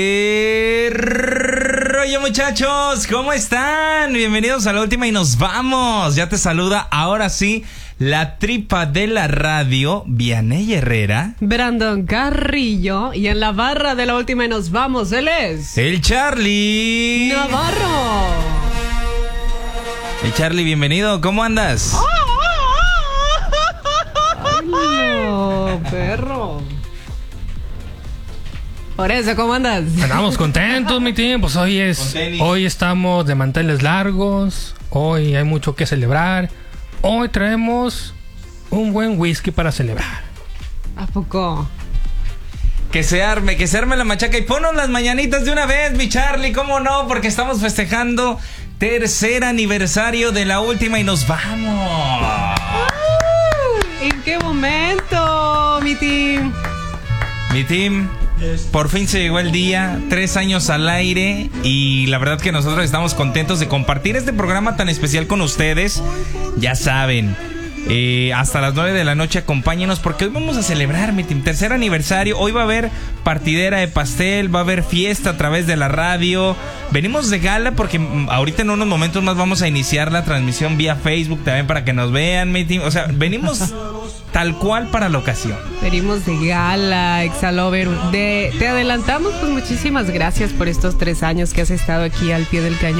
Oye muchachos, ¿cómo están? Bienvenidos a La Última y nos vamos. Ya te saluda ahora sí la tripa de la radio, Vianey Herrera, Brandon Carrillo, y en la barra de La Última y nos vamos, él es el Charlie Navarro. El Charlie, bienvenido, ¿cómo andas? No, perro. Por eso, ¿cómo andas? Andamos contentos, mi team. Pues hoy estamos de manteles largos. Hoy hay mucho que celebrar. Hoy traemos un buen whisky para celebrar. ¿A poco? Que se arme la machaca y ponos las mañanitas de una vez, mi Charlie, ¿cómo no? Porque estamos festejando tercer aniversario de La Última y nos vamos. ¿En qué momento, mi team? Mi team, por fin se llegó el día, 3 años al aire, y la verdad que nosotros estamos contentos de compartir este programa tan especial con ustedes. Ya saben, hasta las 9 de la noche acompáñenos porque hoy vamos a celebrar, mi team, tercer aniversario. Hoy va a haber partidera de pastel, va a haber fiesta a través de la radio. Venimos de gala porque ahorita en unos momentos más vamos a iniciar la transmisión vía Facebook también para que nos vean, mi team. O sea, venimos tal cual para la ocasión. Venimos de gala, Exalover. Te adelantamos, pues muchísimas gracias por estos 3 años que has estado aquí al pie del cañón.